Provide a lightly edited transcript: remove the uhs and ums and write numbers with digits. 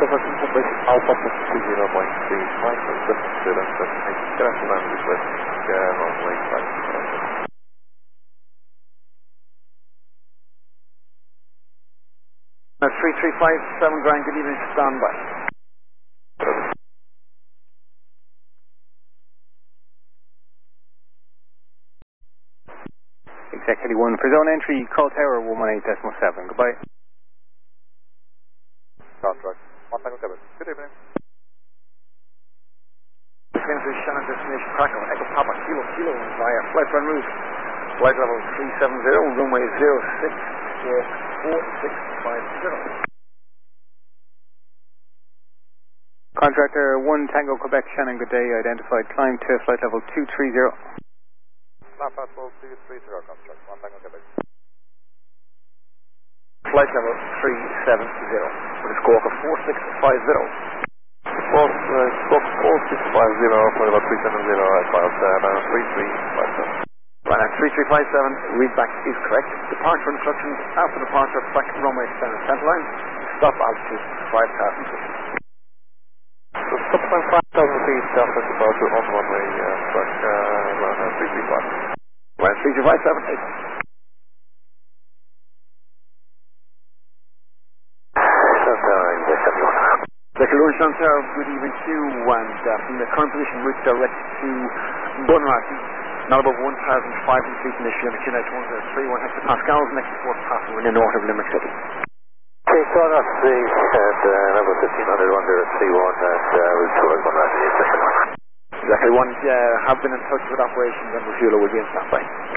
Cover Compass Alpha 20.3, flight from 707, get after land this way, runway 5. 3357 Grand, good evening, stand by. Executive 1 for zone entry, call tower 118.7, goodbye. Contract, 1 Tango Quebec, good evening. Into Shannon destination Crackle, Echo Papa, Kilo via flight run route, flight level 370, runway 064650. Contractor 1 Tango Quebec, Shannon, good day, identified climb to flight level 230. Land Fastball 230, contract, 1 Tango Quebec. Flight level 370, with a score of 4650. Squawk 4650, for about 370, right, files, 3357. Right, 3357, readback is correct. Departure instructions after departure, back runway extended centerline, stop altitude 5,000 feet. So stop time 5,000 feet after departure on runway, track, 335. Right, 3357, 8. Second Lawrence Chantel, good evening to you, and from the current position, route direct to Bunratty, not above 1,500 feet in the limit, United 131 hectopascals, next port passing in the north of Limerick City. Okay, so on off the number 1500 under C1 and route towards Bunratty, second one. Exactly, one have been in touch with operations and refueler will be in standby.